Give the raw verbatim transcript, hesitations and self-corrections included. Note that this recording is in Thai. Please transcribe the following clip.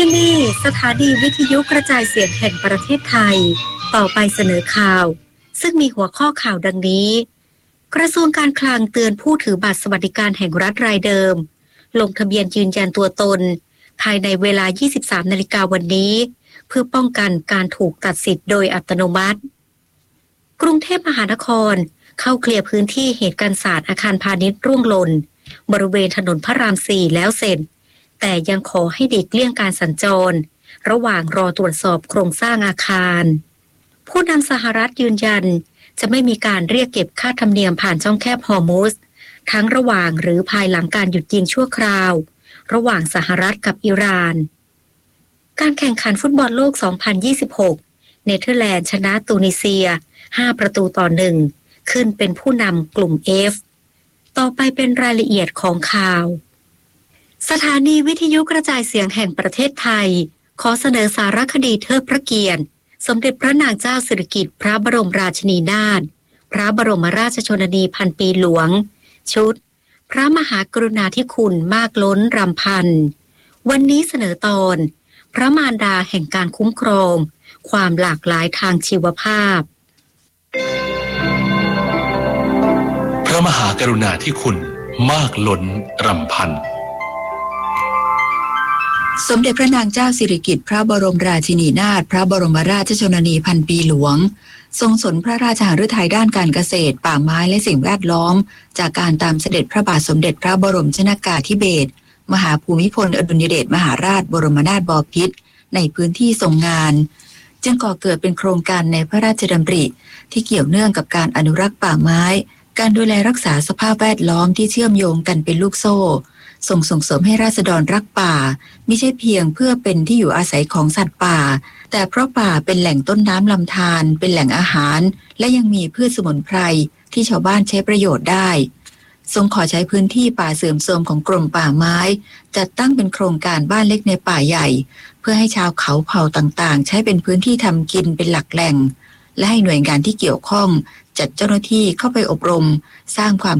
นี่สถานีวิทยุกระจายเสียงแห่งประเทศไทยต่อไปเสนอข่าวซึ่งมีหัวข้อข่าวดังนี้กระทรวงการคลังเตือนผู้ถือบัตรสวัสดิการแห่งรัฐรายเดิมลงทะเบียนยืนยันตัวตนภายในเวลา ยี่สิบสามนาฬิกาวันนี้เพื่อป้องกันการถูกตัดสิทธิ์โดยอัตโนมัติกรุงเทพมหานครเข้าเคลียร์พื้นที่เหตุการณ์ศาสตร์อาคารพาณิชย์ร่วงหล่นบริเวณถนนพระรามสี่แล้วเสร็จแต่ยังขอให้หลีกเลี่ยงการสัญจรระหว่างรอตรวจสอบโครงสร้างอาคารผู้นำสหรัฐยืนยันจะไม่มีการเรียกเก็บค่าธรรมเนียมผ่านช่องแคบฮอร์มุสทั้งระหว่างหรือภายหลังการหยุดยิงชั่วคราวระหว่างสหรัฐกับอิหร่านการแข่งขันฟุตบอลโลก สองพันยี่สิบหก เนเธอร์แลนด์ชนะตูนิเซีย ห้า ประตูต่อหนึ่งขึ้นเป็นผู้นำกลุ่ม F ต่อไปเป็นรายละเอียดของข่าวสถานีวิทยุกระจายเสียงแห่งประเทศไทยขอเสนอสารคดีเทิดพระเกียรติสมเด็จพระนางเจ้าสิริกิติ์พระบรมราชินีนาถพระบรมราชชนนีพันปีหลวงชุดพระมหากรุณาธิคุณมากล้นรำพันวันนี้เสนอตอนพระมารดาแห่งการคุ้มครองความหลากหลายทางชีวภาพพระมหากรุณาธิคุณมากล้นรำพันสมเด็จพระนางเจ้าสิริกิติ์พระบรมราชินีนาถพระบรมราชชนนีพันปีหลวงทรงสนพระราชหฤทัยด้านการเกษตรป่าไม้และสิ่งแวดล้อมจากการตามเสด็จพระบาทสมเด็จพระบรมชนกาธิเบศรมหาภูมิพลอดุลยเดชมหาราชบรมนาถบพิตรในพื้นที่ทรงงานจึงก่อเกิดเป็นโครงการในพระราชดำริที่เกี่ยวเนื่องกับการอนุรักษ์ป่าไม้การดูแลรักษาสภาพแวดล้อมที่เชื่อมโยงกันเป็นลูกโซ่ส่งส่งเสริมให้ราษฎรรักป่าไม่ใช่เพียงเพื่อเป็นที่อยู่อาศัยของสัตว์ป่าแต่เพราะป่าเป็นแหล่งต้นน้ำลำธารเป็นแหล่งอาหารและยังมีพืชสมุนไพรที่ชาวบ้านใช้ประโยชน์ได้ทรงขอใช้พื้นที่ป่าเสื่อมโทรมของกรมป่าไม้จัดตั้งเป็นโครงการบ้านเล็กในป่าใหญ่เพื่อให้ชาวเขาเผ่าต่างๆใช้เป็นพื้นที่ทำกินเป็นหลักแหล่งและให้หน่วยงานที่เกี่ยวข้องจัดเจ้าหน้าที่เข้าไปอบรมสร้างความ